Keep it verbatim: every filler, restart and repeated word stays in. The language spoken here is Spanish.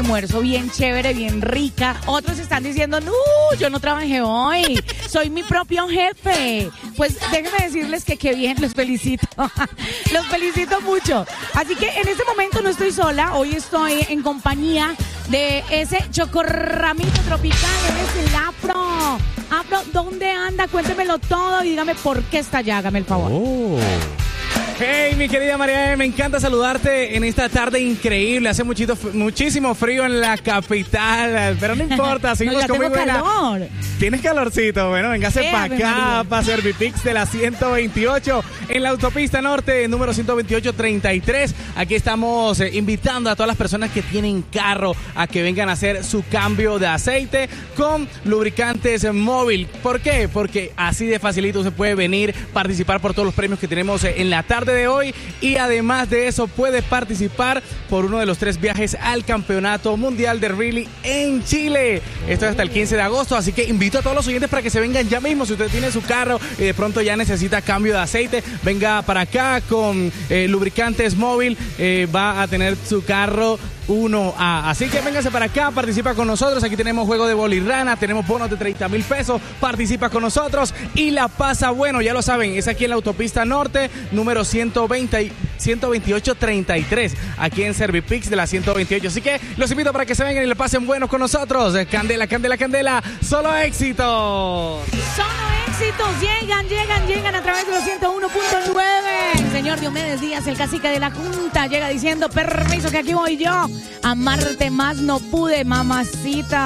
almuerzo bien chévere, bien rica. Otros están diciendo, no, yo no trabajé hoy, soy mi propio jefe. Pues déjenme decirles que qué bien, los felicito. Los felicito mucho. Así que en este momento no estoy sola, hoy estoy en compañía de ese chocorramito tropical, él es el Afro. Afro, ¿dónde anda? Cuéntemelo todo y dígame por qué está allá, hágame el favor. Oh. Hey, mi querida María, me encanta saludarte en esta tarde increíble. Hace muchito, muchísimo frío en la capital, pero no importa, seguimos no, con muy tengo buena. calor. ¿Tienes calorcito? Bueno, véngase para acá, para Servipix de la ciento veintiocho, en la autopista norte, número ciento veintiocho treinta y tres. Aquí estamos eh, invitando a todas las personas que tienen carro a que vengan a hacer su cambio de aceite con lubricantes móvil. ¿Por qué? Porque así de facilito se puede venir, participar por todos los premios que tenemos en la tarde de hoy, y además de eso puede participar por uno de los tres viajes al Campeonato Mundial de Rally en Chile. Esto es hasta el quince de agosto, así que invito a todos los oyentes para que se vengan ya mismo. Si usted tiene su carro y de pronto ya necesita cambio de aceite, venga para acá con eh, lubricantes móvil, eh, va a tener su carro uno A. Así que véngase para acá, participa con nosotros. Aquí tenemos juego de bolirrana, tenemos bonos de treinta mil pesos, participa con nosotros y la pasa bueno, ya lo saben, es aquí en la autopista norte, número ciento veinte, ciento veintiocho treinta y tres, aquí en Servipix de la ciento veintiocho. Así que los invito para que se vengan y le pasen buenos con nosotros. Candela, candela, candela, solo éxitos. Solo éxitos, llegan, llegan, llegan a través de los ciento uno punto nueve. El señor Diomedes Díaz, el cacique de la Junta, llega diciendo, permiso que aquí voy yo. Amarte más no pude, mamacita.